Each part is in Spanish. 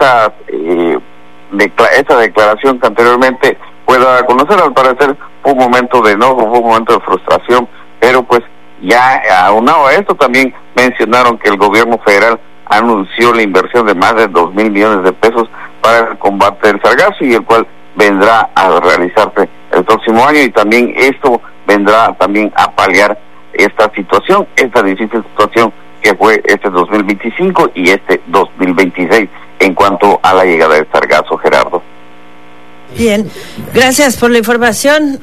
esa declaración que anteriormente pueda a conocer. Al parecer fue un momento de enojo, fue un momento de frustración, pero pues ya aunado a esto también mencionaron que el gobierno federal anunció la inversión de más de 2,000 millones de pesos para el combate del sargazo, y el cual vendrá a realizarse el próximo año, y también esto vendrá también a paliar esta situación, esta difícil situación que fue este 2025 y este 2026 en cuanto a la llegada del sargazo, Gerardo. Bien, gracias por la información.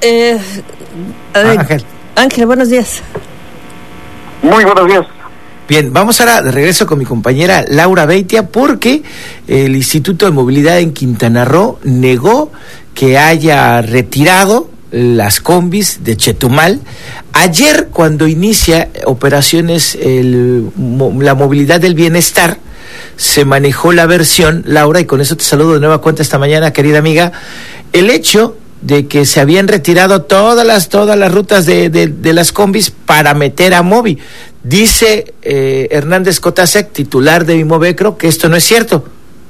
Ángel, buenos días. Muy buenos días. Bien, vamos ahora de regreso con mi compañera Laura Beitia, porque el Instituto de Movilidad en Quintana Roo negó que haya retirado las combis de Chetumal. Ayer, cuando inicia operaciones la movilidad del bienestar, se manejó la versión, Laura, y con eso te saludo de nueva cuenta esta mañana, querida amiga, el hecho de que se habían retirado todas las rutas de las combis para meter a Movi. Dice Hernández Cotasec, titular de Movecro, que esto no es cierto.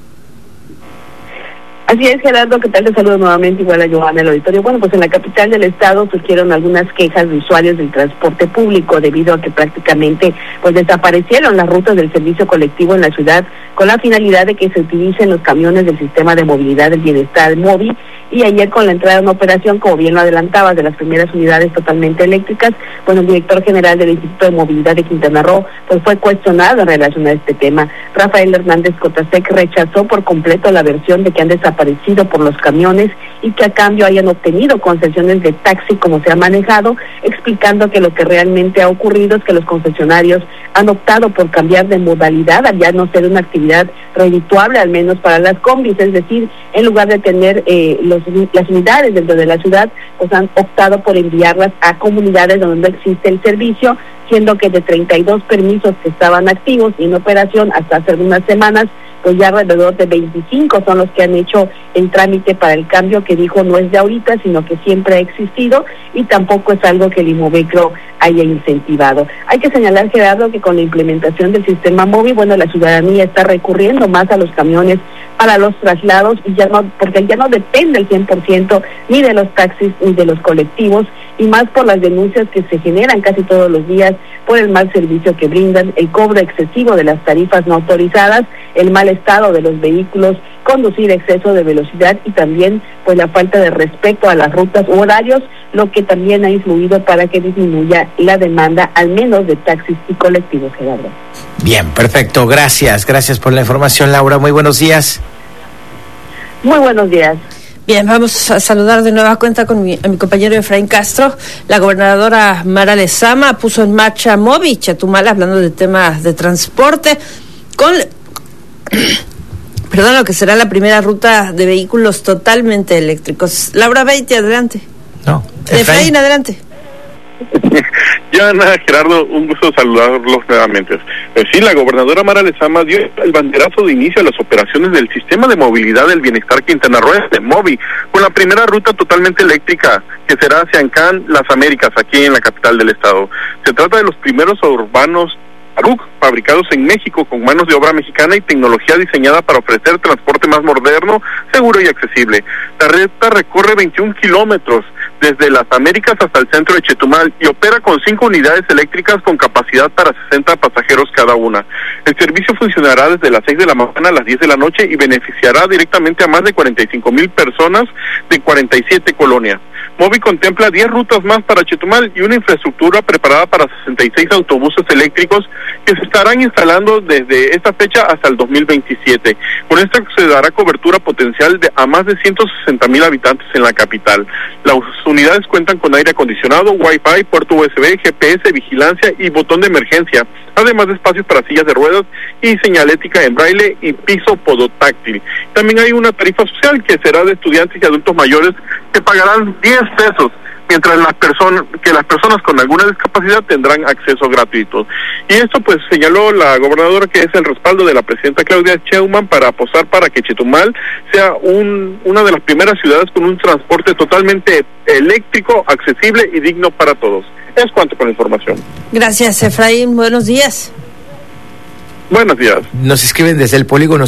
Así es, Gerardo, ¿qué tal? Te saludo nuevamente, igual a Joana, el auditorio. Bueno, pues en la capital del estado surgieron algunas quejas de usuarios del transporte público debido a que prácticamente pues desaparecieron las rutas del servicio colectivo en la ciudad, con la finalidad de que se utilicen los camiones del sistema de movilidad del bienestar MOVI. Y ayer, con la entrada en operación, como bien lo adelantabas, de las primeras unidades totalmente eléctricas, bueno, el director general del Instituto de Movilidad de Quintana Roo pues fue cuestionado en relación a este tema. Rafael Hernández Cotasec rechazó por completo la versión de que han desaparecido por los camiones y que a cambio hayan obtenido concesiones de taxi como se ha manejado, explicando que lo que realmente ha ocurrido es que los concesionarios han optado por cambiar de modalidad, al ya no ser una actividad redituable, al menos para las combis, es decir, en lugar de tener las unidades dentro de la ciudad, pues han optado por enviarlas a comunidades donde no existe el servicio, siendo que de 32 permisos que estaban activos y en operación hasta hace unas semanas, pues ya alrededor de 25 son los que han hecho el trámite para el cambio, que dijo no es de ahorita, sino que siempre ha existido y tampoco es algo que el Movecro haya incentivado. Hay que señalar, Gerardo, que con la implementación del sistema móvil, bueno, la ciudadanía está recurriendo más a los camiones para los traslados, y ya no, porque ya no depende el 100% ni de los taxis ni de los colectivos, y más por las denuncias que se generan casi todos los días por el mal servicio que brindan, el cobro excesivo de las tarifas no autorizadas, el mal estado de los vehículos, conducir exceso de velocidad y también pues la falta de respeto a las rutas u horarios, lo que también ha influido para que disminuya la demanda, al menos de taxis y colectivos, Gerardo. Bien, perfecto, gracias por la información, Laura, muy buenos días. Muy buenos días. Bien, vamos a saludar de nueva cuenta a mi compañero Efraín Castro. La gobernadora Mara Lezama puso en marcha Movi Chetumal, hablando de temas de transporte, con lo que será la primera ruta de vehículos totalmente eléctricos. Laura Beitia, adelante. No, Efraín, adelante. Joana, Gerardo, un gusto saludarlos nuevamente. Sí, la gobernadora Mara Lezama dio el banderazo de inicio a las operaciones del Sistema de Movilidad del Bienestar Quintana Roo, de MOVI, con la primera ruta totalmente eléctrica, que será hacia Ancán, Las Américas, aquí en la capital del estado. Se trata de los primeros urbanos Aruc, fabricados en México con manos de obra mexicana y tecnología diseñada para ofrecer transporte más moderno, seguro y accesible. La ruta recorre 21 kilómetros desde Las Américas hasta el centro de Chetumal y opera con 5 unidades eléctricas con capacidad para 60 pasajeros cada una. El servicio funcionará desde las 6 de la mañana a las 10 de la noche y beneficiará directamente a más de 45,000 personas de 47 colonias. Movi contempla 10 rutas más para Chetumal y una infraestructura preparada para 66 autobuses eléctricos que se estarán instalando desde esta fecha hasta el 2027. Con esto se dará cobertura potencial a más de 160,000 habitantes en la capital. Las unidades cuentan con aire acondicionado, Wi-Fi, puerto USB, GPS, vigilancia y botón de emergencia, además de espacios para sillas de ruedas y señalética en braille y piso podotáctil. También hay una tarifa social que será de estudiantes y adultos mayores que pagarán 10 pesos, mientras las personas con alguna discapacidad tendrán acceso gratuito. Y esto pues señaló la gobernadora que es el respaldo de la presidenta Claudia Sheinbaum para apostar para que Chetumal sea una de las primeras ciudades con un transporte totalmente eléctrico, accesible y digno para todos. Es cuanto con la información. Gracias, Efraín, buenos días. Buenos días. Nos escriben desde el polígono